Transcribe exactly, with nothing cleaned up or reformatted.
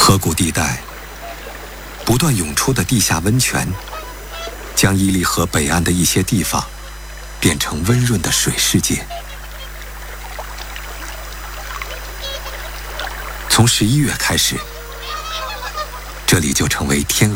河谷地带不断涌出的地下温泉，将伊犁河北岸的一些地方变成温润的水世界。从十一月开始，这里就成为天鹅